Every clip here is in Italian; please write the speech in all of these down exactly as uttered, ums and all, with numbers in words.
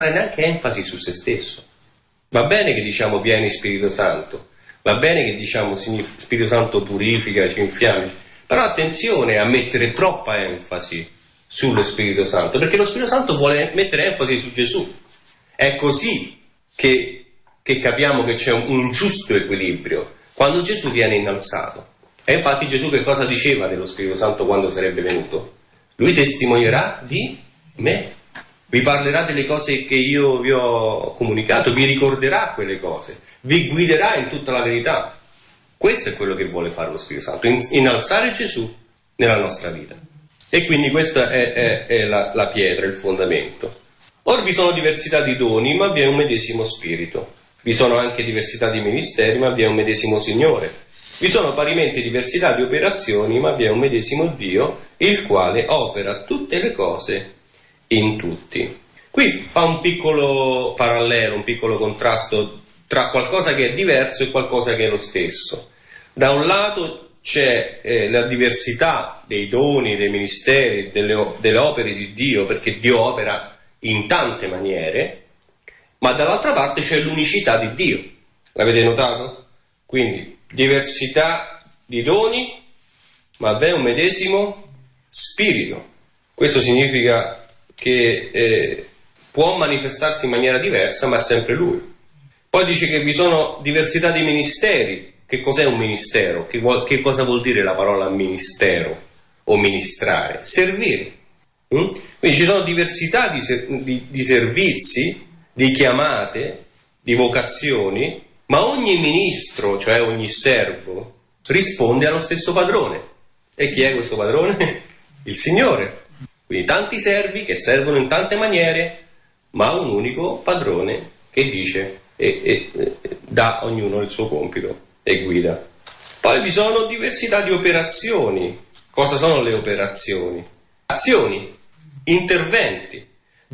neanche enfasi su se stesso. Va bene che diciamo vieni Spirito Santo, va bene che diciamo Spirito Santo purifica, ci infiammi, però attenzione a mettere troppa enfasi sullo Spirito Santo, perché lo Spirito Santo vuole mettere enfasi su Gesù. È così che, che capiamo che c'è un, un giusto equilibrio quando Gesù viene innalzato. E infatti Gesù che cosa diceva dello Spirito Santo quando sarebbe venuto? Lui testimonierà di me, vi parlerà delle cose che io vi ho comunicato, vi ricorderà quelle cose, vi guiderà in tutta la verità. Questo è quello che vuole fare lo Spirito Santo, innalzare Gesù nella nostra vita. E quindi questa è, è, è la, la pietra, il fondamento. Ora vi sono diversità di doni, ma vi è un medesimo Spirito. Vi sono anche diversità di ministeri, ma vi è un medesimo Signore. Vi sono parimenti diversità di operazioni, ma vi è un medesimo Dio, il quale opera tutte le cose in tutti. Qui fa un piccolo parallelo, un piccolo contrasto tra qualcosa che è diverso e qualcosa che è lo stesso. Da un lato c'è eh, la diversità dei doni, dei ministeri, delle, delle opere di Dio, perché Dio opera in tante maniere, ma dall'altra parte c'è l'unicità di Dio. L'avete notato? Quindi diversità di doni, ma v'è un medesimo Spirito. Questo significa che eh, può manifestarsi in maniera diversa, ma è sempre Lui. Poi dice che vi sono diversità di ministeri. Che cos'è un ministero? Che, vuol, che cosa vuol dire la parola ministero o ministrare? Servire. Mm? Quindi ci sono diversità di, di, di servizi, di chiamate, di vocazioni, ma ogni ministro, cioè ogni servo, risponde allo stesso padrone. E chi è questo padrone? Il Signore. Quindi tanti servi che servono in tante maniere, ma un unico padrone che dice e, e, e dà a ognuno il suo compito e guida. Poi vi sono diversità di operazioni. Cosa sono le operazioni? Azioni, interventi.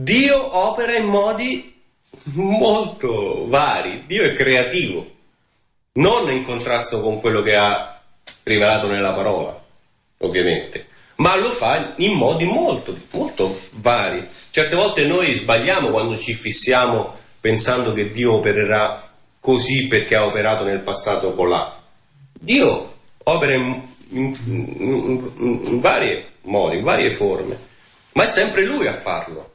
Dio opera in modi molto vari. Dio è creativo, non in contrasto con quello che ha rivelato nella parola, ovviamente, ma lo fa in modi molto, molto vari. Certe volte noi sbagliamo quando ci fissiamo pensando che Dio opererà così perché ha operato nel passato colà. Dio opera in, in, in, in vari modi, in varie forme, ma è sempre Lui a farlo,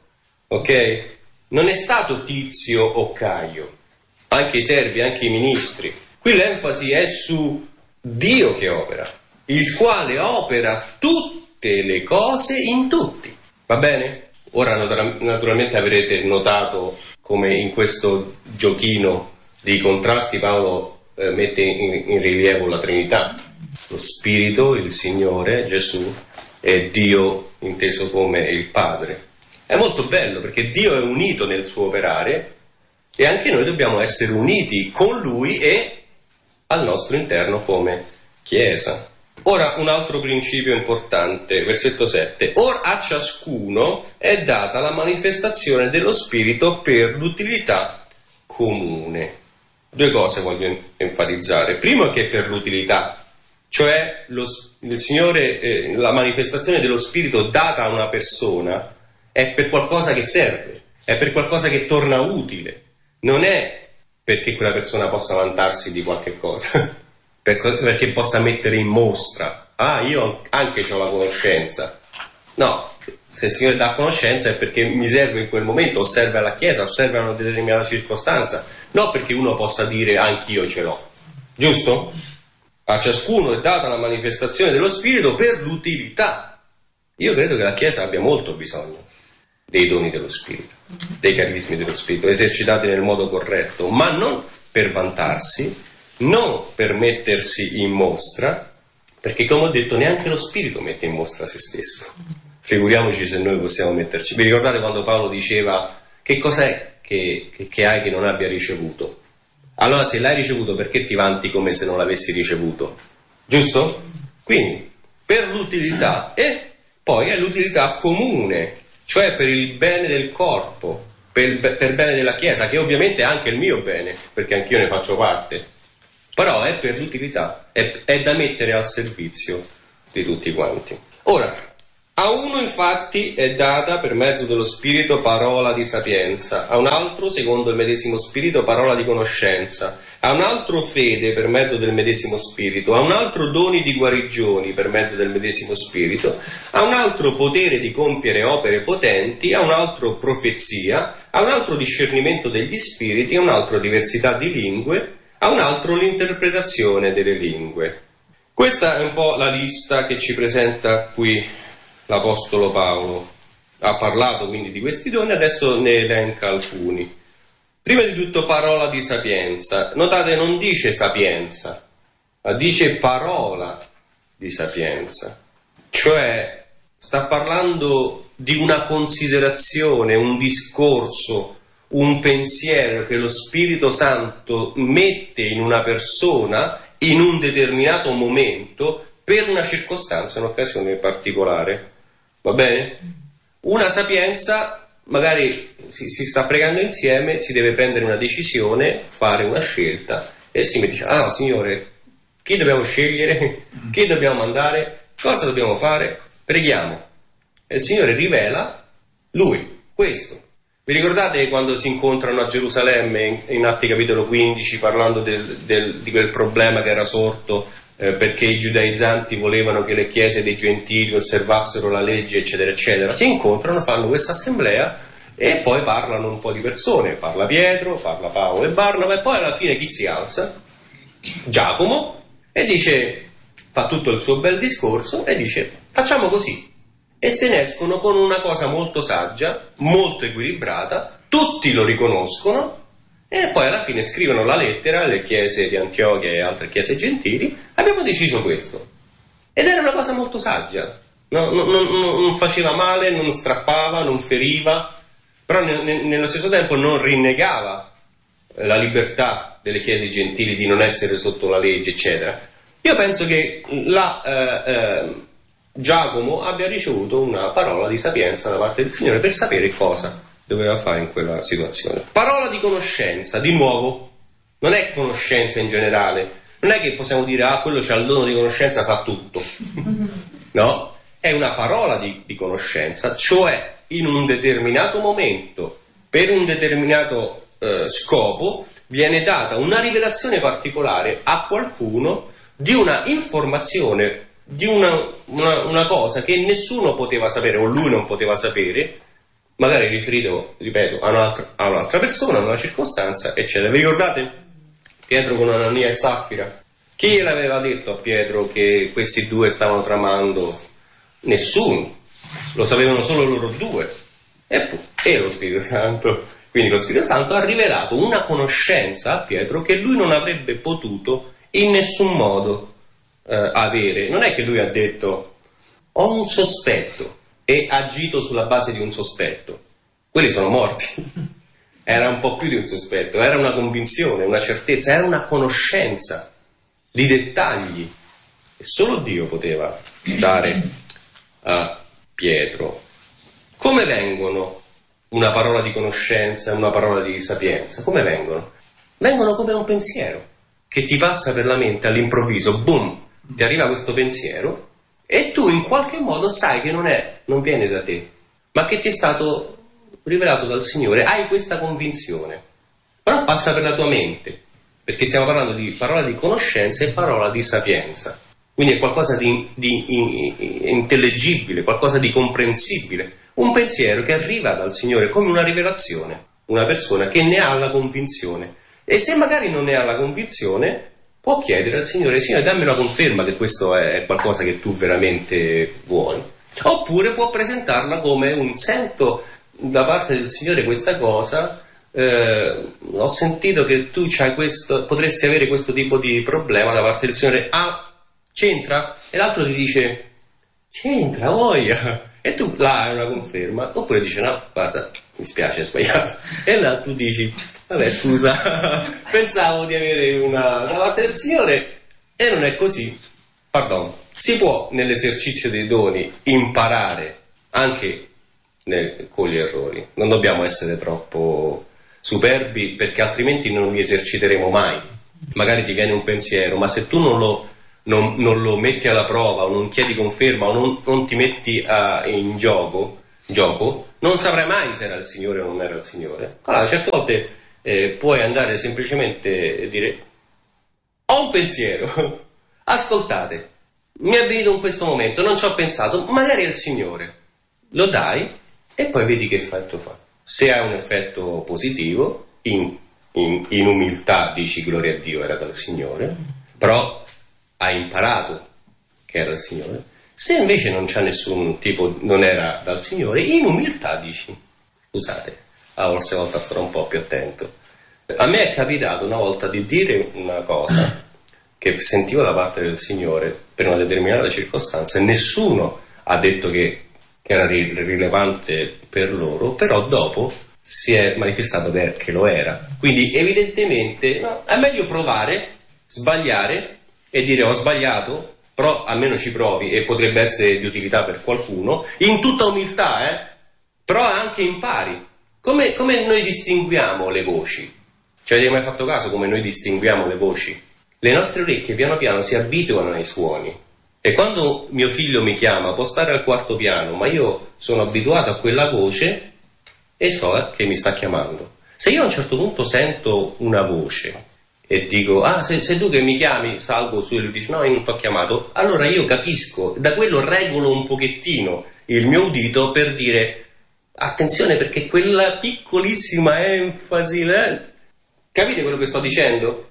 ok? Non è stato Tizio o Caio, anche i servi, anche i ministri. Qui l'enfasi è su Dio che opera, il quale opera tutte le cose in tutti. Va bene? Ora naturalmente avrete notato come in questo giochino di contrasti Paolo eh, mette in, in rilievo la Trinità, lo Spirito, il Signore, Gesù e Dio inteso come il Padre. È molto bello perché Dio è unito nel suo operare e anche noi dobbiamo essere uniti con Lui e al nostro interno come Chiesa. Ora un altro principio importante, versetto sette. Or a ciascuno è data la manifestazione dello Spirito per l'utilità comune. Due cose voglio enfatizzare. Primo che per l'utilità, cioè lo, il Signore, eh, la manifestazione dello Spirito data a una persona è per qualcosa che serve, è per qualcosa che torna utile, non è perché quella persona possa vantarsi di qualche cosa, perché possa mettere in mostra, ah io anche ho la conoscenza. No, se il Signore dà conoscenza è perché mi serve in quel momento, o serve alla Chiesa, o serve a una determinata circostanza, non perché uno possa dire anch'io ce l'ho, giusto? A ciascuno è data la manifestazione dello Spirito per l'utilità. Io credo che la Chiesa abbia molto bisogno dei doni dello Spirito, dei carismi dello Spirito, esercitati nel modo corretto, ma non per vantarsi, non per mettersi in mostra, perché come ho detto neanche lo Spirito mette in mostra se stesso. Figuriamoci se noi possiamo metterci. Vi ricordate quando Paolo diceva che cos'è che, che, che hai che non abbia ricevuto? Allora se l'hai ricevuto perché ti vanti come se non l'avessi ricevuto? Giusto? Quindi per l'utilità e poi è l'utilità comune, cioè per il bene del corpo, per, per bene della Chiesa, che ovviamente è anche il mio bene, perché anch'io ne faccio parte, però è per l'utilità, è, è da mettere al servizio di tutti quanti. Ora, A uno infatti è data per mezzo dello Spirito parola di sapienza, a un altro secondo il medesimo Spirito parola di conoscenza, a un altro fede per mezzo del medesimo Spirito, a un altro doni di guarigioni per mezzo del medesimo Spirito, a un altro potere di compiere opere potenti, a un altro profezia, a un altro discernimento degli spiriti, a un altro diversità di lingue, a un altro l'interpretazione delle lingue. Questa è un po' la lista che ci presenta qui l'Apostolo Paolo. Ha parlato quindi di questi doni, adesso ne elenca alcuni. Prima di tutto parola di sapienza. Notate, non dice sapienza, ma dice parola di sapienza. Cioè sta parlando di una considerazione, un discorso, un pensiero che lo Spirito Santo mette in una persona in un determinato momento per una circostanza, un'occasione particolare. Va bene? Una sapienza, magari si, si sta pregando insieme, si deve prendere una decisione, fare una scelta e si dice: ah, Signore, chi dobbiamo scegliere? Chi dobbiamo mandare? Cosa dobbiamo fare? Preghiamo. E il Signore rivela Lui, questo. Vi ricordate quando si incontrano a Gerusalemme in, in Atti capitolo quindici, parlando del, del, di quel problema che era sorto eh, perché i giudaizzanti volevano che le chiese dei gentili osservassero la legge, eccetera, eccetera. Si incontrano, fanno questa assemblea e poi parlano un po' di persone. Parla Pietro, parla Paolo e Barnaba, e poi alla fine chi si alza? Giacomo, e dice, fa tutto il suo bel discorso e dice: facciamo così. E se ne escono con una cosa molto saggia, molto equilibrata, tutti lo riconoscono e poi alla fine scrivono la lettera alle chiese di Antiochia e altre chiese gentili: abbiamo deciso questo. Ed era una cosa molto saggia, no, non, non, non faceva male, non strappava, non feriva, però ne, ne, nello stesso tempo non rinnegava la libertà delle chiese gentili di non essere sotto la legge, eccetera. Io penso che la... Eh, eh, Giacomo abbia ricevuto una parola di sapienza da parte del Signore per sapere cosa doveva fare in quella situazione. Parola di conoscenza, di nuovo, non è conoscenza in generale, non è che possiamo dire: ah, quello c'ha il dono di conoscenza, sa tutto. No, è una parola di, di conoscenza, cioè in un determinato momento, per un determinato eh, scopo, viene data una rivelazione particolare a qualcuno di una informazione, di una, una, una cosa che nessuno poteva sapere o lui non poteva sapere, magari riferito, ripeto, a un'altra, a un'altra persona, a una circostanza, eccetera. Vi ricordate Pietro con Anania e Saffira? Chi l'aveva detto a Pietro che questi due stavano tramando? Nessuno, lo sapevano solo loro due, e, e lo Spirito Santo. Quindi lo Spirito Santo ha rivelato una conoscenza a Pietro che lui non avrebbe potuto in nessun modo Uh, avere. Non è che lui ha detto: ho un sospetto, e ha agito sulla base di un sospetto. Quelli sono morti. Era un po' più di un sospetto, era una convinzione, una certezza, era una conoscenza di dettagli e solo Dio poteva dare a Pietro. Come vengono una parola di conoscenza e una parola di sapienza? Come vengono? Vengono come un pensiero che ti passa per la mente all'improvviso, boom, ti arriva questo pensiero e tu in qualche modo sai che non è, non viene da te, ma che ti è stato rivelato dal Signore. Hai questa convinzione, però passa per la tua mente, perché stiamo parlando di parola di conoscenza e parola di sapienza, quindi è qualcosa di, di, di intellegibile, qualcosa di comprensibile, un pensiero che arriva dal Signore come una rivelazione, una persona che ne ha la convinzione. E se magari non ne ha la convinzione, può chiedere al Signore: Signore, dammi una conferma che questo è qualcosa che tu veramente vuoi. Oppure può presentarla come un: sento da parte del Signore questa cosa, eh, ho sentito che tu c'hai questo, potresti avere questo tipo di problema da parte del Signore. Ah, c'entra? E l'altro ti dice: c'entra, voglia. E tu là hai una conferma. Oppure dice: no, guarda, mi spiace, è sbagliato. E là tu dici: vabbè, scusa, pensavo di avere una da parte del Signore e non è così. Pardon. Si può nell'esercizio dei doni imparare anche nel, con gli errori. Non dobbiamo essere troppo superbi, perché altrimenti non li eserciteremo mai. Magari ti viene un pensiero, ma se tu non lo, non, non lo metti alla prova o non chiedi conferma o non, non ti metti a, in gioco, gioco, non saprai mai se era il Signore o non era il Signore. Allora, certe volte eh, puoi andare semplicemente e dire: ho un pensiero, ascoltate, mi è venuto in questo momento, non ci ho pensato, magari è il Signore. Lo dai e poi vedi che effetto fa. Se ha un effetto positivo, in, in, in umiltà dici gloria a Dio, era dal Signore, però hai imparato che era il Signore. Se invece non c'è nessun tipo, non era dal Signore, in umiltà dici: scusate, la prossima volta starò un po' più attento. A me è capitato una volta di dire una cosa che sentivo da parte del Signore per una determinata circostanza e nessuno ha detto che, che era rilevante per loro, però dopo si è manifestato che, che lo era. Quindi evidentemente no, è meglio provare, sbagliare e dire: ho sbagliato, però almeno ci provi e potrebbe essere di utilità per qualcuno, in tutta umiltà, eh? Però anche impari. Come, come noi distinguiamo le voci? Ci avete mai fatto caso come noi distinguiamo le voci? Le nostre orecchie piano piano si abituano ai suoni e quando mio figlio mi chiama può stare al quarto piano, ma io sono abituato a quella voce e so eh, che mi sta chiamando. Se io a un certo punto sento una voce e dico: ah, se, se tu che mi chiami, salgo su e lui dice: no, io non ti ho chiamato, allora io capisco, da quello regolo un pochettino il mio udito per dire: attenzione, perché quella piccolissima enfasi, eh? Capite quello che sto dicendo?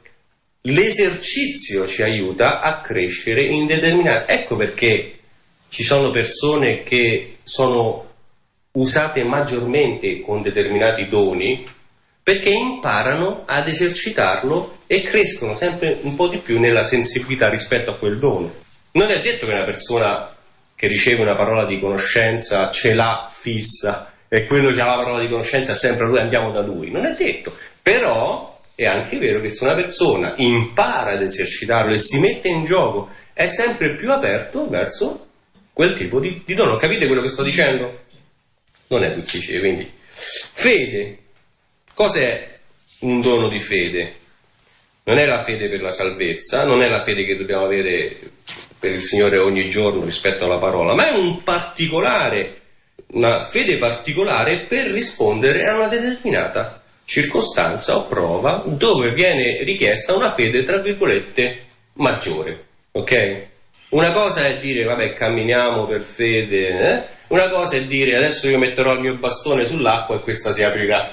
L'esercizio ci aiuta a crescere in determinati. Ecco perché ci sono persone che sono usate maggiormente con determinati doni, perché imparano ad esercitarlo e crescono sempre un po' di più nella sensibilità rispetto a quel dono. Non è detto che una persona che riceve una parola di conoscenza ce l'ha fissa e quello che ha la parola di conoscenza sempre lui, andiamo da lui. Non è detto, però è anche vero che se una persona impara ad esercitarlo e si mette in gioco è sempre più aperto verso quel tipo di, di dono. Capite quello che sto dicendo? Non è difficile. Quindi fede. Cos'è un dono di fede? Non è la fede per la salvezza, non è la fede che dobbiamo avere per il Signore ogni giorno rispetto alla parola, ma è un particolare, una fede particolare per rispondere a una determinata circostanza o prova dove viene richiesta una fede tra virgolette maggiore. Ok? Una cosa è dire: vabbè, camminiamo per fede, eh? Una cosa è dire: adesso io metterò il mio bastone sull'acqua e questa si aprirà.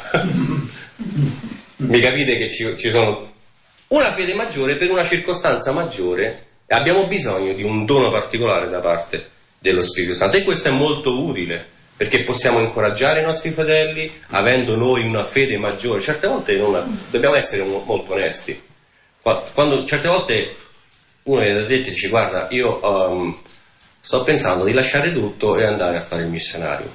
Mi capite che ci, ci sono una fede maggiore per una circostanza maggiore e abbiamo bisogno di un dono particolare da parte dello Spirito Santo, e questo è molto utile perché possiamo incoraggiare i nostri fratelli avendo noi una fede maggiore. Certe volte non, dobbiamo essere molto onesti. Quando certe volte uno viene da te e dice: guarda, io um, sto pensando di lasciare tutto e andare a fare il missionario.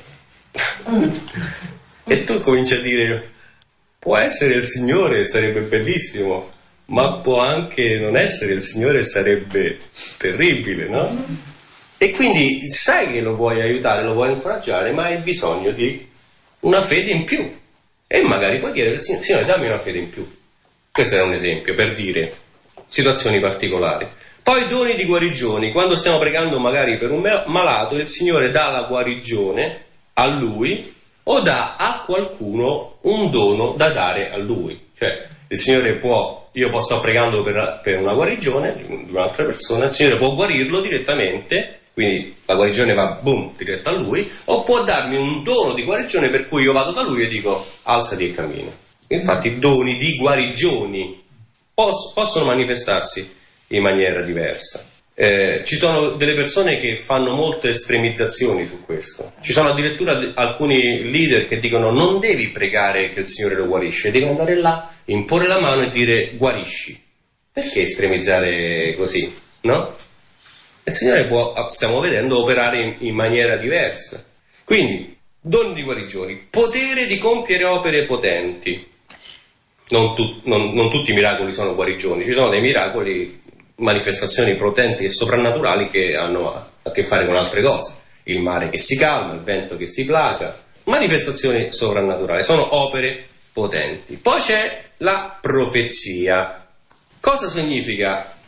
E tu cominci a dire: può essere il Signore, sarebbe bellissimo, ma può anche non essere il Signore, sarebbe terribile, no? E quindi sai che lo vuoi aiutare, lo vuoi incoraggiare, ma hai bisogno di una fede in più. E magari puoi chiedere al Signore: Signore, dammi una fede in più. Questo era un esempio per dire situazioni particolari. Poi doni di guarigioni. Quando stiamo pregando magari per un malato, il Signore dà la guarigione a lui o dà a qualcuno un dono da dare a lui. Cioè il Signore può, io posso sto pregando per, per una guarigione di un'altra persona, il Signore può guarirlo direttamente, quindi la guarigione va boom diretta a lui, o può darmi un dono di guarigione per cui io vado da lui e dico: alzati e cammina. Infatti doni di guarigioni poss- possono manifestarsi in maniera diversa. Eh, ci sono delle persone che fanno molte estremizzazioni su questo. Ci sono addirittura d- alcuni leader che dicono: non devi pregare che il Signore lo guarisce, devi andare là, imporre la mano e dire: guarisci. Perché estremizzare così, no? Il Signore può, stiamo vedendo, operare in, in maniera diversa. Quindi doni di guarigioni, potere di compiere opere potenti. Non, tu, non, non tutti i miracoli sono guarigioni, ci sono dei miracoli, manifestazioni potenti e soprannaturali che hanno a, a che fare con altre cose. Il mare che si calma, il vento che si placa, manifestazioni soprannaturali, sono opere potenti. Poi c'è la profezia. Cosa significa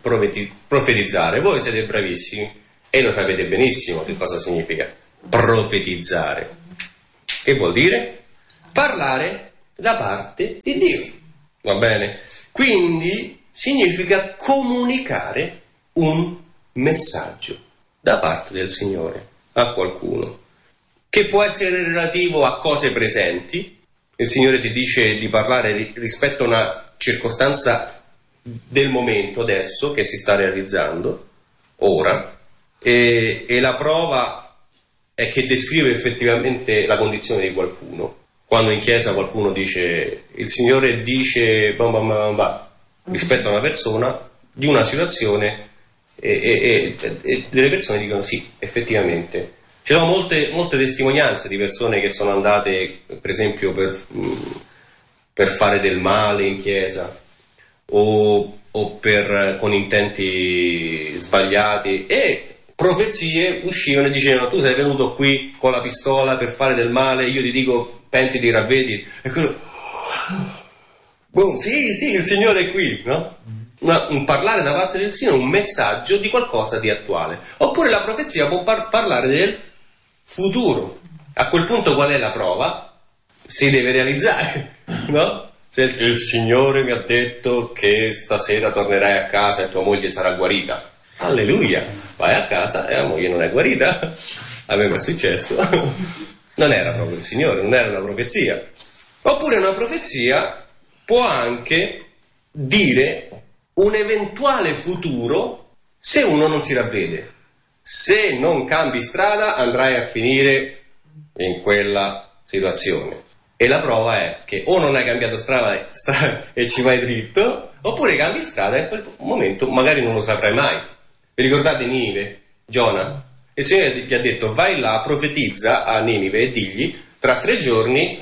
profeti- profetizzare. Voi siete bravissimi e lo sapete benissimo che cosa significa profetizzare. Che vuol dire? Parlare da parte di Dio. Va bene? Quindi significa comunicare un messaggio da parte del Signore a qualcuno, che può essere relativo a cose presenti. Il Signore ti dice di parlare rispetto a una circostanza del momento adesso che si sta realizzando ora, e, e la prova è che descrive effettivamente la condizione di qualcuno. Quando in chiesa qualcuno dice il Signore dice bam bam bam bam rispetto a una persona di una situazione, e, e, e, e delle persone dicono sì, effettivamente. Ci sono molte, molte testimonianze di persone che sono andate, per esempio, per, per fare del male in chiesa o, o per, con intenti sbagliati, e profezie uscivano e dicevano tu sei venuto qui con la pistola per fare del male, io ti dico pentiti, ravvedi, e quello boom, sì sì il Signore è qui, no? Una, un parlare da parte del Signore, un messaggio di qualcosa di attuale. Oppure la profezia può par- parlare del futuro. A quel punto qual è la prova? Si deve realizzare, no? Se il Signore mi ha detto che stasera tornerai a casa e tua moglie sarà guarita, alleluia, vai a casa e la moglie non è guarita. A me mi è successo. Non era proprio il Signore, non era una profezia. Oppure una profezia può anche dire un eventuale futuro se uno non si ravvede. Se non cambi strada andrai a finire in quella situazione. E la prova è che o non hai cambiato strada, strada e ci vai dritto, oppure cambi strada e in quel momento magari non lo saprai mai. Vi ricordate Ninive? Giona? Il Signore gli ha detto vai là, profetizza a Ninive e digli tra tre giorni,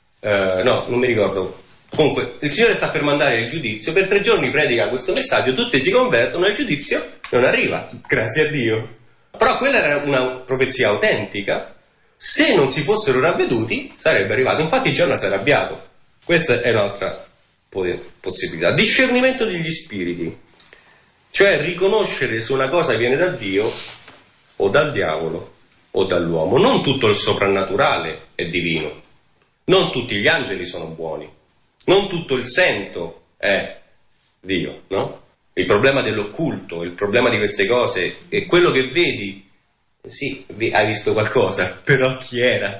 eh, no, non mi ricordo. Comunque, il Signore sta per mandare il giudizio, per tre giorni predica questo messaggio, tutti si convertono e il giudizio non arriva, grazie a Dio. Però quella era una profezia autentica, se non si fossero ravveduti sarebbe arrivato, infatti Giona si è arrabbiato. Questa è un'altra possibilità. Discernimento degli spiriti, cioè riconoscere se una cosa viene da Dio o dal diavolo o dall'uomo. Non tutto il soprannaturale è divino, non tutti gli angeli sono buoni, non tutto il sento è Dio, no? Il problema dell'occulto, il problema di queste cose è quello che vedi. Sì, hai visto qualcosa, però chi era?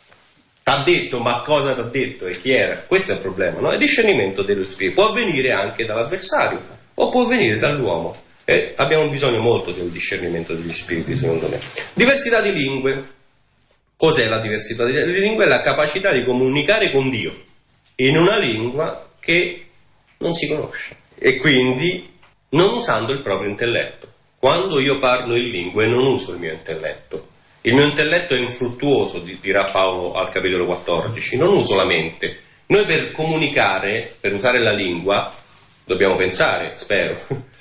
T'ha detto, ma cosa t'ha detto e chi era? Questo è il problema, no? Il discernimento dello spirito può avvenire anche dall'avversario o può venire dall'uomo, e abbiamo bisogno molto del discernimento degli spiriti, secondo me. Diversità di lingue. Cos'è la diversità di lingue? È la capacità di comunicare con Dio in una lingua che non si conosce, e quindi non usando il proprio intelletto. Quando io parlo in lingue non uso il mio intelletto. Il mio intelletto è infruttuoso, dirà Paolo al capitolo quattordici, non uso la mente. Noi per comunicare, per usare la lingua, dobbiamo pensare, spero,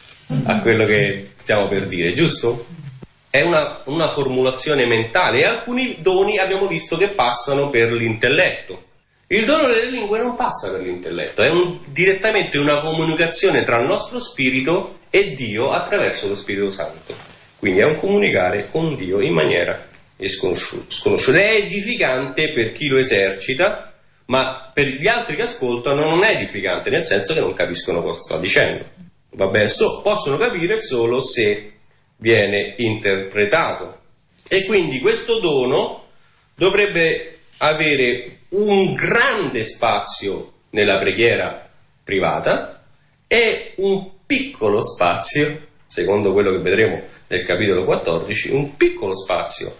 a quello che stiamo per dire, giusto? È una, una formulazione mentale, e alcuni doni abbiamo visto che passano per l'intelletto. Il dono delle lingue non passa per l'intelletto, è un, direttamente una comunicazione tra il nostro spirito e Dio attraverso lo Spirito Santo. Quindi è un comunicare con Dio in maniera sconosciuta. È edificante per chi lo esercita, ma per gli altri che ascoltano non è edificante, nel senso che non capiscono cosa sta dicendo. Vabbè, so, possono capire solo se viene interpretato. E quindi questo dono dovrebbe avere un grande spazio nella preghiera privata e un piccolo spazio, secondo quello che vedremo nel capitolo quattordici, un piccolo spazio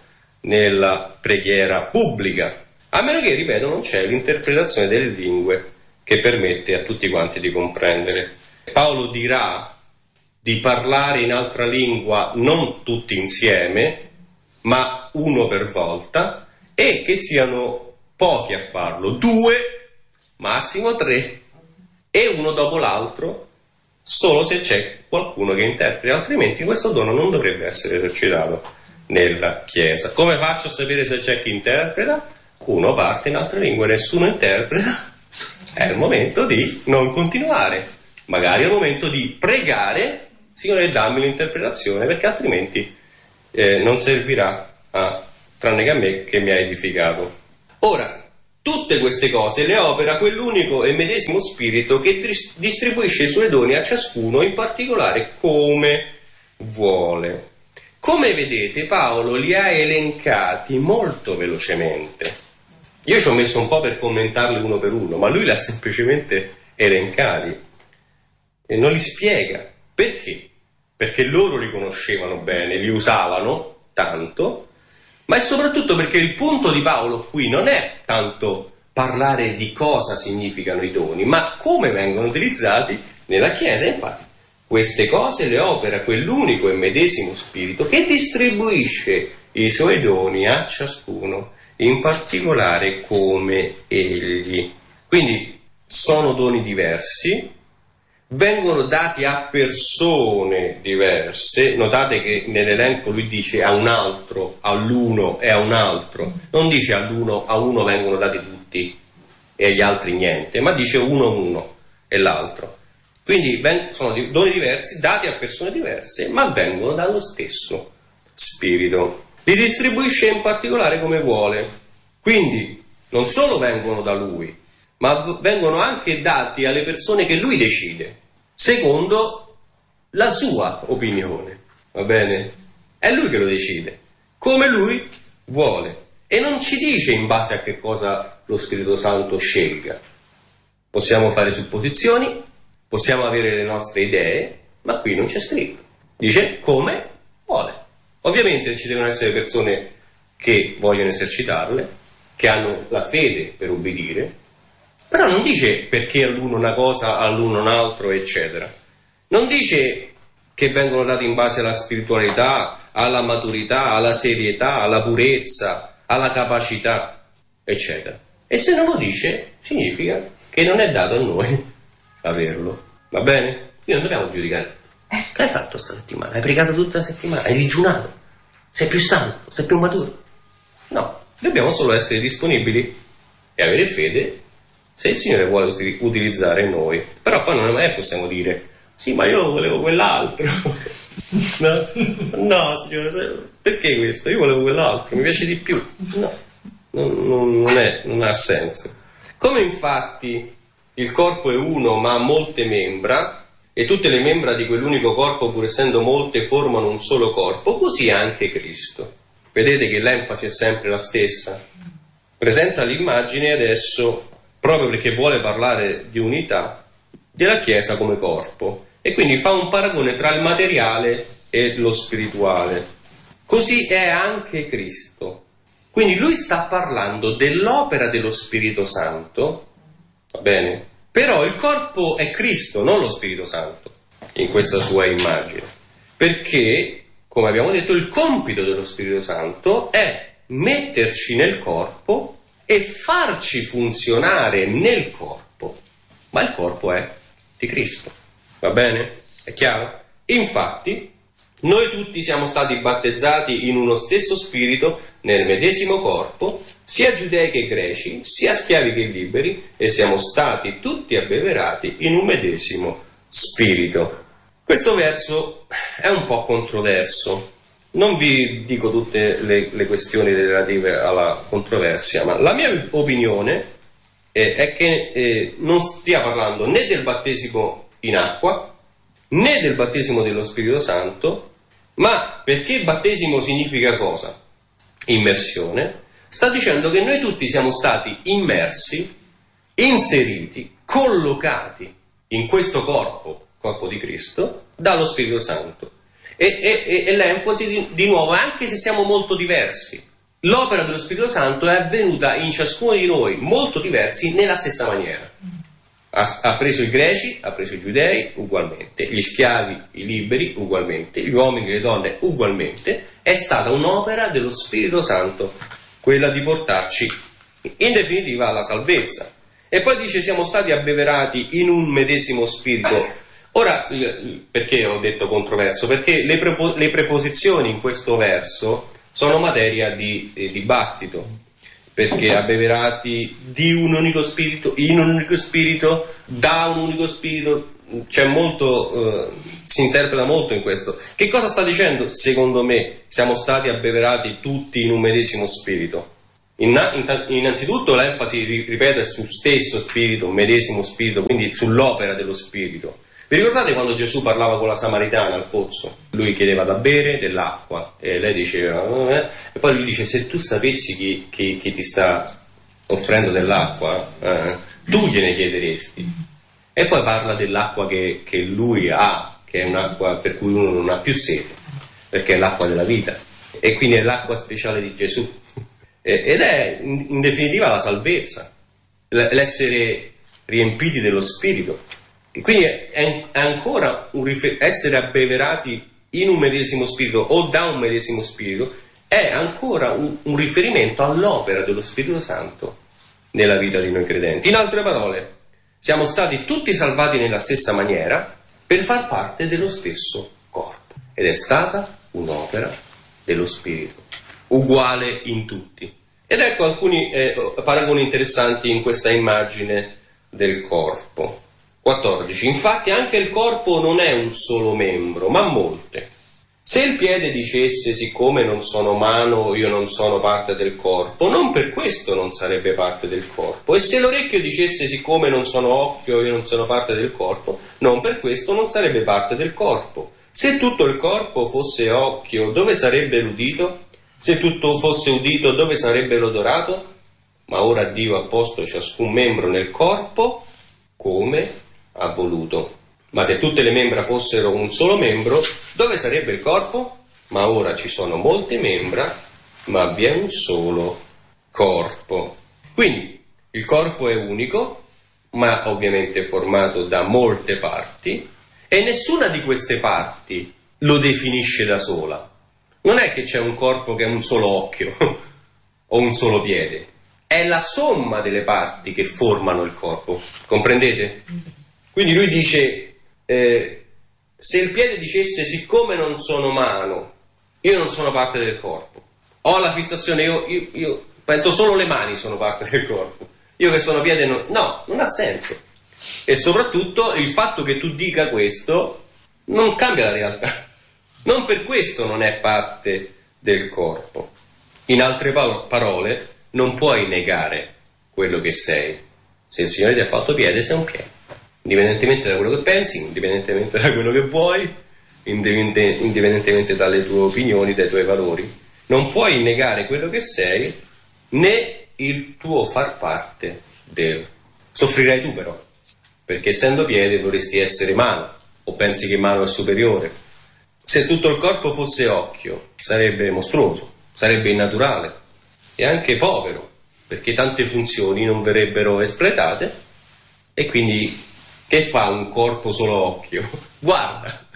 nella preghiera pubblica, a meno che, ripeto, non c'è l'interpretazione delle lingue che permette a tutti quanti di comprendere. Paolo dirà di parlare in altra lingua non tutti insieme, ma uno per volta, e che siano pochi a farlo, due, massimo tre, e uno dopo l'altro, solo se c'è qualcuno che interpreti, altrimenti questo dono non dovrebbe essere esercitato nella Chiesa. Come faccio a sapere se c'è chi interpreta? Uno parte in altre lingue, nessuno interpreta, è il momento di non continuare, magari è il momento di pregare Signore, dammi l'interpretazione, perché altrimenti eh, non servirà a, tranne che a me che mi ha edificato. Ora, tutte queste cose le opera quell'unico e medesimo spirito che tris- distribuisce i suoi doni a ciascuno in particolare come vuole. Come vedete, Paolo li ha elencati molto velocemente. Io ci ho messo un po' per commentarli uno per uno, ma lui li ha semplicemente elencati e non li spiega. Perché? Perché loro li conoscevano bene, li usavano tanto, ma è soprattutto perché il punto di Paolo qui non è tanto parlare di cosa significano i doni, ma come vengono utilizzati nella Chiesa. Infatti, queste cose le opera quell'unico e medesimo spirito che distribuisce i suoi doni a ciascuno, in particolare come egli. Quindi sono doni diversi, vengono dati a persone diverse. Notate che nell'elenco lui dice a un altro, all'uno e a un altro, non dice all'uno, a uno vengono dati tutti e agli altri niente, ma dice uno uno e l'altro. Quindi sono doni diversi dati a persone diverse, ma vengono dallo stesso spirito. Li distribuisce in particolare come vuole. Quindi non solo vengono da lui, ma vengono anche dati alle persone che lui decide, secondo la sua opinione, va bene? È lui che lo decide, come lui vuole, e non ci dice in base a che cosa lo Spirito Santo scelga. Possiamo fare supposizioni, possiamo avere le nostre idee, ma qui non c'è scritto. Dice come vuole. Ovviamente ci devono essere persone che vogliono esercitarle, che hanno la fede per obbedire, però non dice perché all'uno una cosa, all'uno un altro, eccetera. Non dice che vengono dati in base alla spiritualità, alla maturità, alla serietà, alla purezza, alla capacità, eccetera. E se non lo dice, significa che non è dato a noi averlo. Va bene? Io non dobbiamo giudicare. Eh, che hai fatto questa settimana? Hai pregato tutta la settimana? Hai digiunato? Sei più santo? Sei più maturo? No, dobbiamo solo essere disponibili e avere fede se il Signore vuole uti- utilizzare noi. Però poi non è possiamo dire sì, ma io volevo quell'altro. No, no, Signore, perché questo? Io volevo quell'altro, mi piace di più. No, non, non, non, è, non ha senso. Come infatti il corpo è uno ma ha molte membra, e tutte le membra di quell'unico corpo, pur essendo molte, formano un solo corpo, così anche Cristo. Vedete che l'enfasi è sempre la stessa. Presenta l'immagine adesso, proprio perché vuole parlare di unità, della Chiesa come corpo, e quindi fa un paragone tra il materiale e lo spirituale. Così è anche Cristo. Quindi lui sta parlando dell'opera dello Spirito Santo, va bene? Però il corpo è Cristo, non lo Spirito Santo, in questa sua immagine. Perché, come abbiamo detto, il compito dello Spirito Santo è metterci nel corpo e farci funzionare nel corpo. Ma il corpo è di Cristo, va bene? È chiaro? Infatti, noi tutti siamo stati battezzati in uno stesso spirito, nel medesimo corpo, sia giudei che greci, sia schiavi che liberi, e siamo stati tutti abbeverati in un medesimo spirito. Questo verso è un po' controverso. Non vi dico tutte le, le questioni relative alla controversia, ma la mia opinione eh, è che eh, non stia parlando né del battesimo in acqua, né del battesimo dello Spirito Santo, ma perché battesimo significa cosa? Immersione. Sta dicendo che noi tutti siamo stati immersi, inseriti, collocati in questo corpo, corpo di Cristo, dallo Spirito Santo. E, e, e l'enfasi di, di nuovo, anche se siamo molto diversi, l'opera dello Spirito Santo è avvenuta in ciascuno di noi, molto diversi, nella stessa maniera. Ha, ha preso i greci, ha preso i giudei ugualmente, gli schiavi, i liberi ugualmente, gli uomini e le donne ugualmente. È stata un'opera dello Spirito Santo, quella di portarci in definitiva alla salvezza. E poi dice siamo stati abbeverati in un medesimo spirito. Ora, perché ho detto controverso? Perché le, prepo, le preposizioni in questo verso sono materia di eh, dibattito. Perché abbeverati di un unico spirito, in un unico spirito, da un unico spirito, c'è molto, eh, si interpreta molto in questo. Che cosa sta dicendo? Secondo me siamo stati abbeverati tutti in un medesimo spirito. Inna- in- innanzitutto l'enfasi, ripeto, è sul stesso spirito, medesimo spirito, quindi sull'opera dello spirito. Vi ricordate quando Gesù parlava con la Samaritana al pozzo? Lui chiedeva da bere dell'acqua e lei diceva eh? e poi lui dice: se tu sapessi chi, chi, chi ti sta offrendo dell'acqua, eh, tu gliene chiederesti. E poi parla dell'acqua che, che lui ha, che è un'acqua per cui uno non ha più sete, perché è l'acqua della vita, e quindi è l'acqua speciale di Gesù, ed è in, in definitiva la salvezza, l'essere riempiti dello Spirito. E quindi è, è ancora un rifer- essere abbeverati in un medesimo Spirito o da un medesimo Spirito è ancora un, un riferimento all'opera dello Spirito Santo nella vita di noi credenti. In altre parole, siamo stati tutti salvati nella stessa maniera per far parte dello stesso corpo. Ed è stata un'opera dello Spirito, uguale in tutti. Ed ecco alcuni eh, paragoni interessanti in questa immagine del corpo. quattordici. Infatti anche il corpo non è un solo membro, ma molte. Se il piede dicesse: siccome non sono mano, io non sono parte del corpo, non per questo non sarebbe parte del corpo. E se l'orecchio dicesse: siccome non sono occhio, io non sono parte del corpo, non per questo non sarebbe parte del corpo. Se tutto il corpo fosse occhio, dove sarebbe l'udito? Se tutto fosse udito, dove sarebbe l'odorato? Ma ora Dio ha posto ciascun membro nel corpo come ha voluto. Ma se tutte le membra fossero un solo membro, dove sarebbe il corpo? Ma ora ci sono molte membra, ma vi è un solo corpo. Quindi il corpo è unico, ma ovviamente formato da molte parti, e nessuna di queste parti lo definisce da sola. Non è che c'è un corpo che è un solo occhio o un solo piede, è la somma delle parti che formano il corpo, comprendete? Quindi lui dice: eh, se il piede dicesse: siccome non sono mano, io non sono parte del corpo, ho la fissazione, io, io, io penso solo le mani sono parte del corpo, io che sono piede non... no, non ha senso. E soprattutto il fatto che tu dica questo non cambia la realtà, non per questo non è parte del corpo. In altre parole, non puoi negare quello che sei. Se il Signore ti ha fatto piede, sei un piede, indipendentemente da quello che pensi, indipendentemente da quello che vuoi, indipendentemente dalle tue opinioni, dai tuoi valori. Non puoi negare quello che sei, né il tuo far parte del... Soffrirai tu però, perché essendo piede vorresti essere mano, o pensi che mano è superiore. Se tutto il corpo fosse occhio, sarebbe mostruoso, sarebbe innaturale e anche povero, perché tante funzioni non verrebbero espletate. E quindi che fa un corpo solo occhio? Guarda!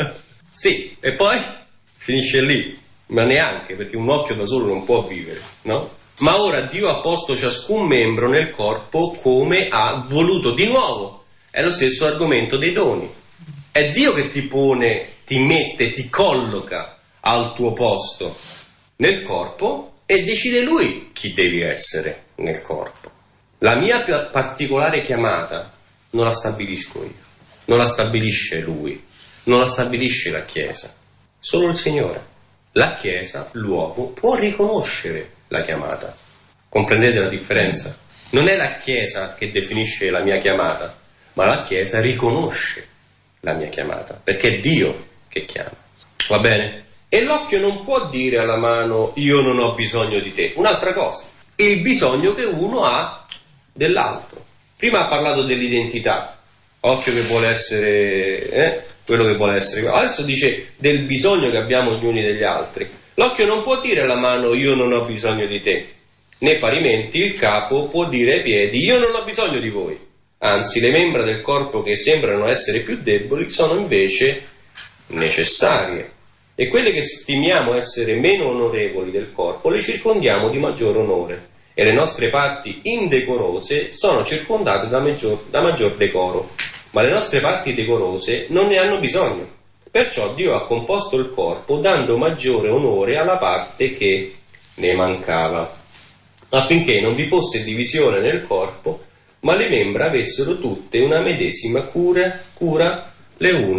Sì, e poi finisce lì, ma neanche, perché un occhio da solo non può vivere, no? Ma ora Dio ha posto ciascun membro nel corpo come ha voluto. Di nuovo, è lo stesso argomento dei doni. È Dio che ti pone, ti mette, ti colloca al tuo posto nel corpo e decide Lui chi devi essere nel corpo. La mia più particolare chiamata non la stabilisco io, non la stabilisce Lui, non la stabilisce la Chiesa, solo il Signore. La Chiesa, l'uomo, può riconoscere la chiamata. Comprendete la differenza? Non è la Chiesa che definisce la mia chiamata, ma la Chiesa riconosce la mia chiamata, perché è Dio che chiama. Va bene? E l'occhio non può dire alla mano: io non ho bisogno di te. Un'altra cosa, il bisogno che uno ha dell'altro. Prima ha parlato dell'identità, occhio che vuole essere eh, quello che vuole essere. Adesso dice del bisogno che abbiamo gli uni degli altri. L'occhio non può dire alla mano: io non ho bisogno di te, né parimenti il capo può dire ai piedi: io non ho bisogno di voi. Anzi, le membra del corpo che sembrano essere più deboli sono invece necessarie, e quelle che stimiamo essere meno onorevoli del corpo le circondiamo di maggior onore, e le nostre parti indecorose sono circondate da maggior, da maggior decoro, ma le nostre parti decorose non ne hanno bisogno. Perciò Dio ha composto il corpo dando maggiore onore alla parte che ne mancava, affinché non vi fosse divisione nel corpo, ma le membra avessero tutte una medesima cura, cura le une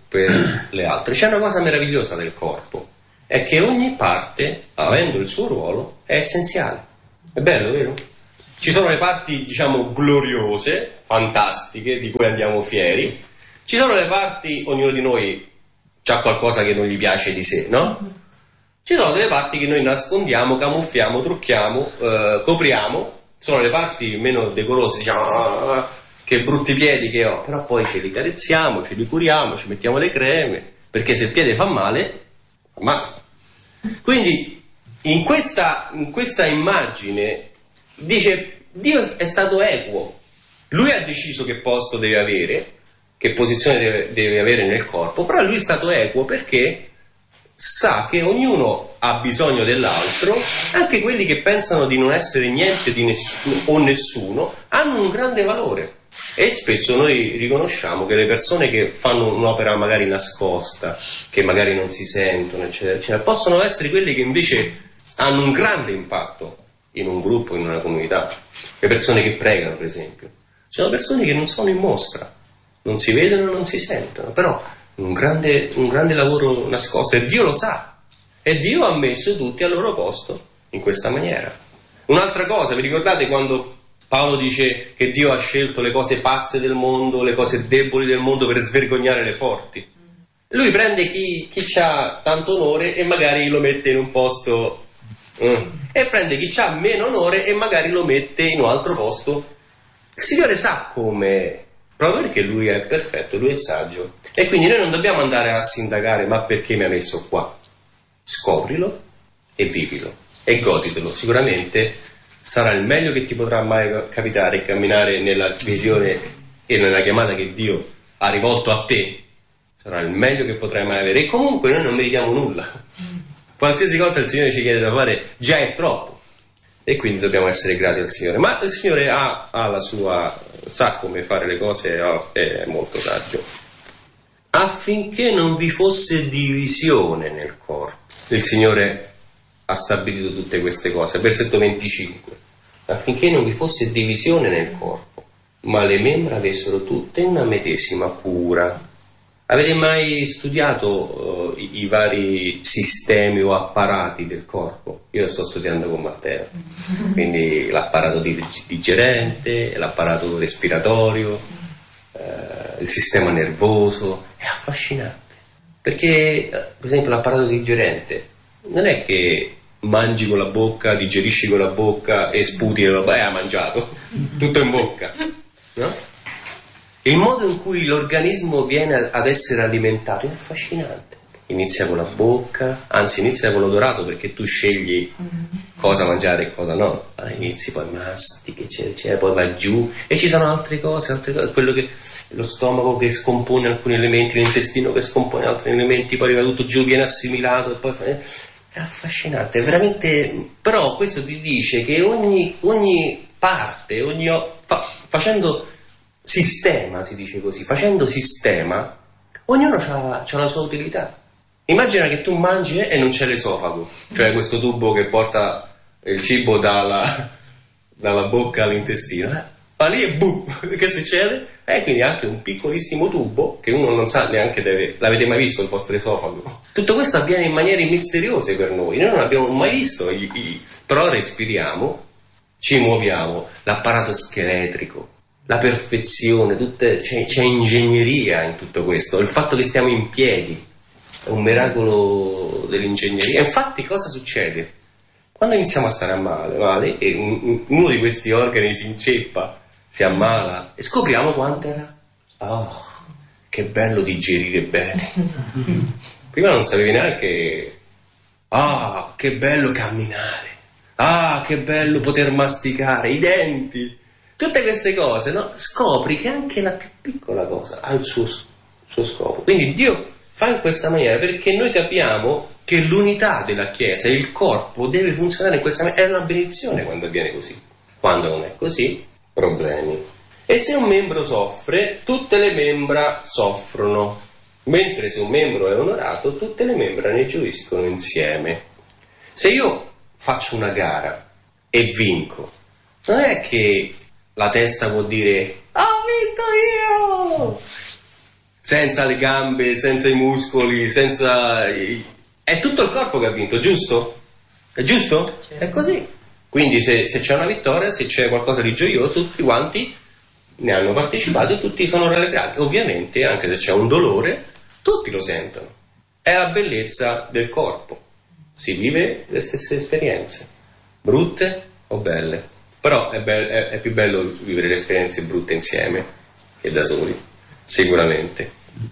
per le altre. C'è una cosa meravigliosa del corpo, è che ogni parte, avendo il suo ruolo, è essenziale. È bello, vero? Ci sono le parti, diciamo, gloriose, fantastiche, di cui andiamo fieri. Ci sono le parti, ognuno di noi ha qualcosa che non gli piace di sé, no? Ci sono delle parti che noi nascondiamo, camuffiamo, trucchiamo, eh, copriamo. Sono le parti meno decorose, diciamo, ah, che brutti piedi che ho, però poi ce li carezziamo, ce li curiamo, ci mettiamo le creme, perché se il piede fa male, fa male. Quindi in questa, in questa immagine dice Dio è stato equo, lui ha deciso che posto deve avere, che posizione deve, deve avere nel corpo, però lui è stato equo perché sa che ognuno ha bisogno dell'altro, anche quelli che pensano di non essere niente di nessuno o nessuno hanno un grande valore. E spesso noi riconosciamo che le persone che fanno un'opera magari nascosta, che magari non si sentono, eccetera, eccetera, possono essere quelli che invece hanno un grande impatto in un gruppo, in una comunità. Le persone che pregano, per esempio, sono persone che non sono in mostra, non si vedono, non si sentono, però un grande, un grande lavoro nascosto, e Dio lo sa, e Dio ha messo tutti al loro posto in questa maniera. Un'altra cosa, vi ricordate quando Paolo dice che Dio ha scelto le cose pazze del mondo, le cose deboli del mondo per svergognare le forti? Lui prende chi, chi ha tanto onore e magari lo mette in un posto, mm, e prende chi ha meno onore e magari lo mette in un altro posto. Il Signore sa come, proprio perché Lui è perfetto, Lui è saggio, e quindi noi non dobbiamo andare a sindacare ma perché mi ha messo qua. Scoprilo e vivilo e goditelo. Sicuramente sarà il meglio che ti potrà mai capitare, camminare nella visione e nella chiamata che Dio ha rivolto a te. Sarà il meglio che potrai mai avere, e comunque noi non meritiamo nulla. Qualsiasi cosa il Signore ci chiede da fare già è troppo, e quindi dobbiamo essere grati al Signore. Ma il Signore ha, ha la sua, sa come fare le cose, è molto saggio. Affinché non vi fosse divisione nel corpo, il Signore ha stabilito tutte queste cose. Versetto venticinque: affinché non vi fosse divisione nel corpo, ma le membra avessero tutte una medesima cura. Avete mai studiato uh, i, i vari sistemi o apparati del corpo? Io sto studiando con Matteo, quindi l'apparato digerente, l'apparato respiratorio, uh, il sistema nervoso. È affascinante, perché uh, per esempio l'apparato digerente non è che mangi con la bocca, digerisci con la bocca e sputi e eh, ha mangiato, tutto in bocca, no? Il modo in cui l'organismo viene ad essere alimentato è affascinante. Inizia con la bocca, anzi inizia con l'odorato, perché tu scegli cosa mangiare e cosa no. Inizi, poi mastichi, eccetera, eccetera, poi vai giù e ci sono altre cose, altre cose, quello che lo stomaco che scompone alcuni elementi, l'intestino che scompone altri elementi, poi arriva tutto giù, viene assimilato e poi fa... È affascinante, veramente. Però questo ti dice che ogni, ogni parte, ogni fa, facendo sistema, si dice così, facendo sistema, ognuno ha la sua utilità. Immagina che tu mangi e non c'è l'esofago, cioè questo tubo che porta il cibo dalla, dalla bocca all'intestino, eh? Ma lì e boom, che succede? E eh, quindi anche un piccolissimo tubo che uno non sa neanche deve... L'avete mai visto il vostro esofago? Tutto questo avviene in maniere misteriose per noi, noi non abbiamo mai visto, i, i, però respiriamo, ci muoviamo, l'apparato scheletrico, la perfezione, tutte, c'è, c'è ingegneria in tutto questo, il fatto che stiamo in piedi è un miracolo dell'ingegneria. E infatti cosa succede? Quando iniziamo a stare a male, male e uno di questi organi si inceppa, si ammala, e scopriamo quanto era, oh, che bello digerire bene. Prima non sapevi neanche, ah, oh, che bello camminare, ah, che bello poter masticare, i denti, tutte queste cose, no? Scopri che anche la più piccola cosa ha il suo, suo scopo. Quindi Dio fa in questa maniera perché noi capiamo che l'unità della Chiesa, il corpo, deve funzionare in questa maniera. È una benedizione quando avviene così. Quando non è così, problemi. E se un membro soffre, tutte le membra soffrono. Mentre se un membro è onorato, tutte le membra ne gioiscono insieme. Se io faccio una gara e vinco, non è che la testa può dire, ho vinto io! senza le gambe, senza i muscoli, senza... È tutto il corpo che ha vinto, giusto? È giusto? È così. Quindi se, se c'è una vittoria, se c'è qualcosa di gioioso, tutti quanti ne hanno partecipato e tutti sono rallegrati. Ovviamente, anche se c'è un dolore, tutti lo sentono. È la bellezza del corpo. Si vive le stesse esperienze, brutte o belle. Però è, be- è, è più bello vivere le esperienze brutte insieme che da soli, sicuramente.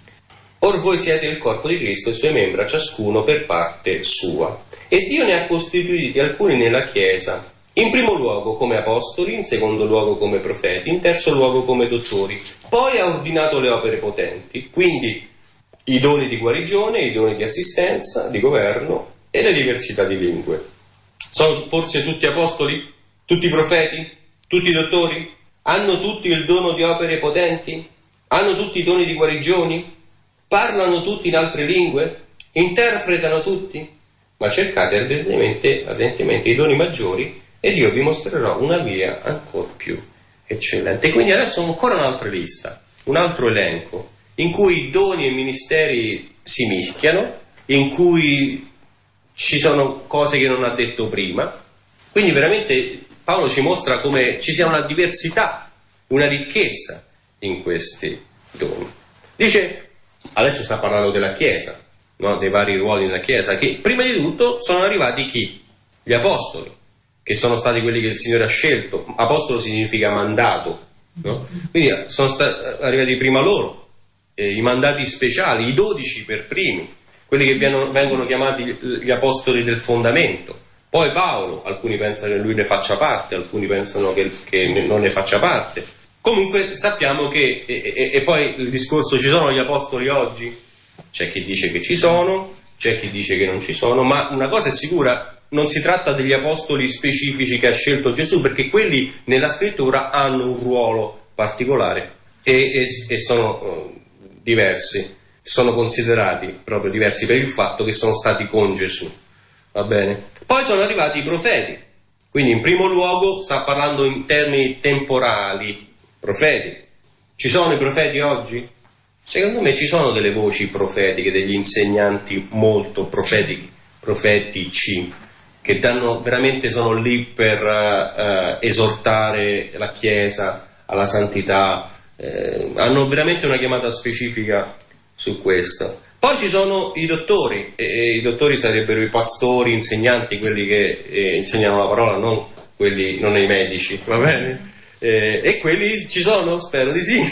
Or voi siete il corpo di Cristo e i suoi membra, ciascuno per parte sua. E Dio ne ha costituiti alcuni nella Chiesa, in primo luogo come apostoli, in secondo luogo come profeti, in terzo luogo come dottori. Poi ha ordinato le opere potenti, quindi i doni di guarigione, i doni di assistenza, di governo e le diversità di lingue. Sono forse tutti apostoli? Tutti profeti? Tutti dottori? Hanno tutti il dono di opere potenti? Hanno tutti i doni di guarigioni? Parlano tutti in altre lingue? Interpretano tutti? Ma cercate ardentemente, ardentemente i doni maggiori e Dio vi mostrerà una via ancora più eccellente. Quindi adesso ancora un'altra lista, un altro elenco, in cui doni e ministeri si mischiano, in cui ci sono cose che non ha detto prima. Quindi veramente Paolo ci mostra come ci sia una diversità, una ricchezza in questi doni. Dice, adesso sta parlando della Chiesa, no? Dei vari ruoli nella Chiesa, che prima di tutto sono arrivati chi? Gli apostoli, che sono stati quelli che il Signore ha scelto. Apostolo significa mandato, no? Quindi sono stati arrivati prima loro, eh, i mandati speciali, i dodici per primi, quelli che vengono, vengono chiamati gli apostoli del fondamento. Poi Paolo, alcuni pensano che lui ne faccia parte, alcuni pensano che, che non ne faccia parte. Comunque sappiamo che, e, e, e poi il discorso, ci sono gli apostoli oggi? C'è chi dice che ci sono, c'è chi dice che non ci sono, ma una cosa è sicura, non si tratta degli apostoli specifici che ha scelto Gesù, perché quelli nella scrittura hanno un ruolo particolare e, e, e sono uh, diversi, sono considerati proprio diversi per il fatto che sono stati con Gesù, va bene? Poi sono arrivati i profeti, quindi in primo luogo sta parlando in termini temporali, profeti. Ci sono i profeti oggi? Secondo me ci sono delle voci profetiche, degli insegnanti molto profetici, profetici, che danno, veramente sono lì per uh, esortare la Chiesa alla santità, eh, hanno veramente una chiamata specifica su questo. Poi ci sono i dottori, e, e i dottori sarebbero i pastori, insegnanti, quelli che eh, insegnano la parola, non quelli, non i medici, va bene? Eh, e quelli ci sono? Spero di sì.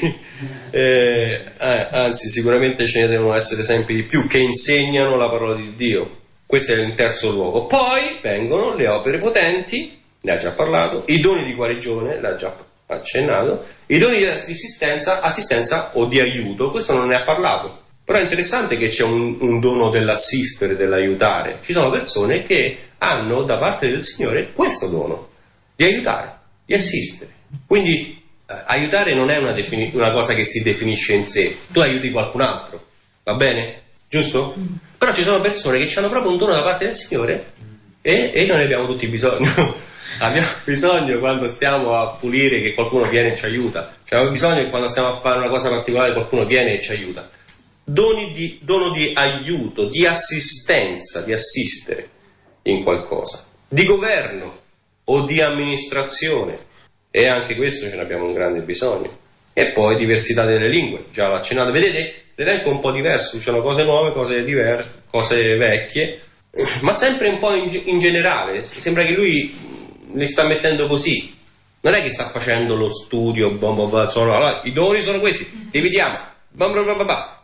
Eh, eh, anzi, sicuramente ce ne devono essere sempre di più che insegnano la parola di Dio. Questo è il terzo luogo. Poi vengono le opere potenti, ne ha già parlato, i doni di guarigione, l'ha già accennato, i doni di assistenza, assistenza o di aiuto, questo non ne ha parlato. Però è interessante che c'è un, un dono dell'assistere, dell'aiutare. Ci sono persone che hanno da parte del Signore questo dono, di aiutare, di assistere. Quindi eh, aiutare non è una, defini- una cosa che si definisce in sé, tu aiuti qualcun altro, va bene? Giusto? Mm. Però ci sono persone che hanno proprio un dono da parte del Signore e, e noi ne abbiamo tutti bisogno. Abbiamo bisogno quando stiamo a pulire che qualcuno viene e ci aiuta, cioè, abbiamo bisogno che quando stiamo a fare una cosa particolare qualcuno viene e ci aiuta. Doni di, dono di aiuto, di assistenza, di assistere in qualcosa, di governo o di amministrazione. E anche questo ce ne abbiamo un grande bisogno. E poi diversità delle lingue, già l'ho accennato, vedete? L'elenco è un po' diverso, ci sono cose nuove, cose diverse, cose vecchie, ma sempre un po' in, in generale. Sembra che lui li sta mettendo così, non è che sta facendo lo studio, bom, bom, bom, sono, allora, i doni sono questi, dividiamo, bom, bom, bom, bom,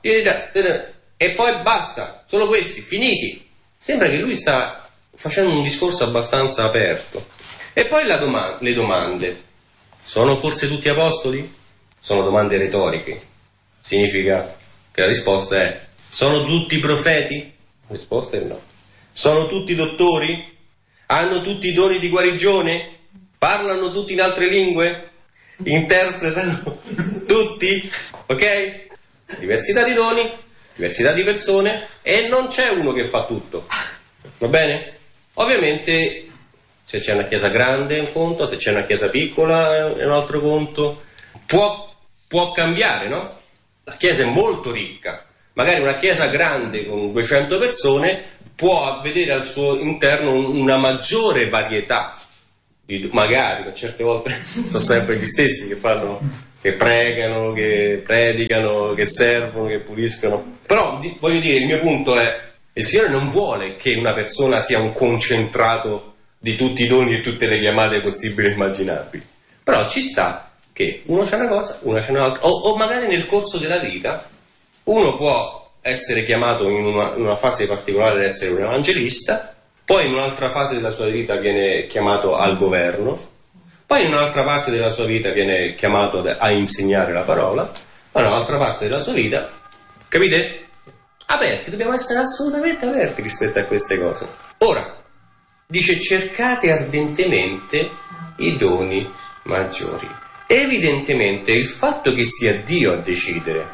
e poi basta, sono questi, finiti. Sembra che lui sta facendo un discorso abbastanza aperto. E poi la doma- le domande. Sono forse tutti apostoli? Sono domande retoriche. Significa che la risposta è: sono tutti profeti? La risposta è no. Sono tutti dottori? Hanno tutti i doni di guarigione? Parlano tutti in altre lingue? Interpretano tutti? Ok? Diversità di doni, diversità di persone, e non c'è uno che fa tutto. Va bene? Ovviamente se c'è una chiesa grande è un conto, se c'è una chiesa piccola è un altro conto. Può, può cambiare, no? La Chiesa è molto ricca, magari una Chiesa grande con duecento persone può vedere al suo interno una maggiore varietà, di, magari, certe volte sono sempre gli stessi che fanno, che pregano, che predicano, che servono, che puliscono. Però voglio dire, il mio punto è, il Signore non vuole che una persona sia un concentrato di tutti i doni e tutte le chiamate possibili e immaginabili. Però ci sta che uno c'è una cosa, uno c'è un'altra, o, o magari nel corso della vita uno può essere chiamato in una, in una fase particolare ad essere un evangelista, poi in un'altra fase della sua vita viene chiamato al governo, poi in un'altra parte della sua vita viene chiamato a insegnare la parola, poi in un'altra parte della sua vita, capite? Aperti, dobbiamo essere assolutamente aperti rispetto a queste cose. Ora, dice cercate ardentemente i doni maggiori. Evidentemente il fatto che sia Dio a decidere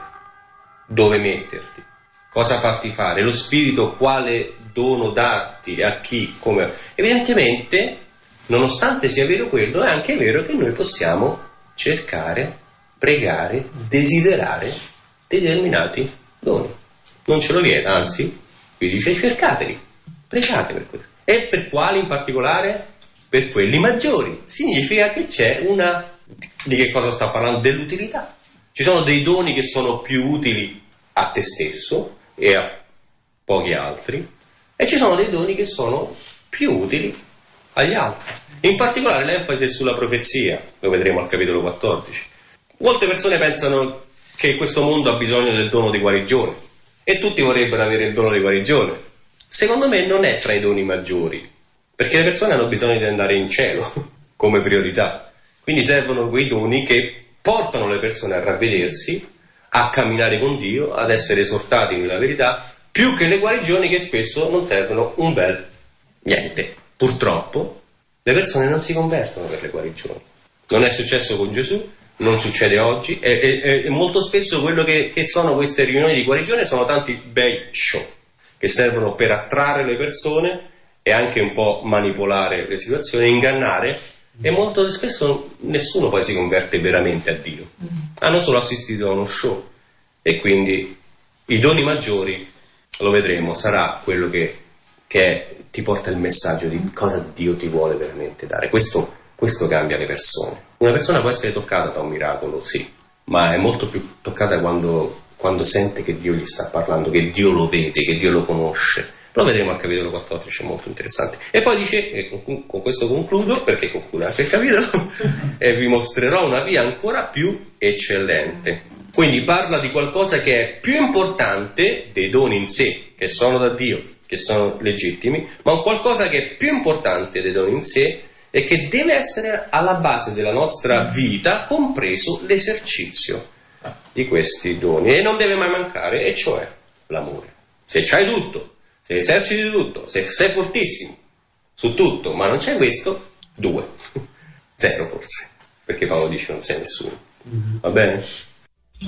dove metterti, cosa farti fare, lo Spirito quale dono darti, a chi, come... Evidentemente, nonostante sia vero quello, è anche vero che noi possiamo cercare, pregare, desiderare determinati doni. Non ce lo vieta, anzi, vi dice cercateli, pregate per questo. E per quali in particolare? Per quelli maggiori. Significa che c'è una... Di che cosa sta parlando? Dell'utilità. Ci sono dei doni che sono più utili a te stesso e a pochi altri, e ci sono dei doni che sono più utili agli altri. In particolare l'enfasi è sulla profezia, lo vedremo al capitolo quattordici. Molte persone pensano che questo mondo ha bisogno del dono di guarigione e tutti vorrebbero avere il dono di guarigione. Secondo me non è tra i doni maggiori, perché le persone hanno bisogno di andare in cielo come priorità. Quindi servono quei doni che portano le persone a ravvedersi, a camminare con Dio, ad essere esortati nella verità, più che le guarigioni che spesso non servono un bel niente. Purtroppo le persone non si convertono per le guarigioni. Non è successo con Gesù, non succede oggi, e, e, e molto spesso quello che, che sono queste riunioni di guarigione sono tanti bei show che servono per attrarre le persone e anche un po' manipolare le situazioni, ingannare, e molto spesso nessuno poi si converte veramente a Dio. Hanno solo assistito a uno show, e quindi i doni maggiori, lo vedremo, sarà quello che, che è, ti porta il messaggio di cosa Dio ti vuole veramente dare. Questo, questo cambia le persone. Una persona può essere toccata da un miracolo, sì, ma è molto più toccata quando, quando sente che Dio gli sta parlando, che Dio lo vede, che Dio lo conosce. Lo vedremo al capitolo quattordici, è molto interessante. E poi dice, e con, con questo concludo, perché conclude anche il capitolo, e vi mostrerò una via ancora più eccellente. Quindi parla di qualcosa che è più importante dei doni in sé, che sono da Dio, che sono legittimi, ma un qualcosa che è più importante dei doni in sé e che deve essere alla base della nostra vita, compreso l'esercizio di questi doni. E non deve mai mancare, e cioè l'amore. Se c'hai tutto, se eserciti tutto, se sei fortissimo su tutto, ma non c'è questo, due. Zero forse, perché Paolo dice non sei nessuno. Va bene?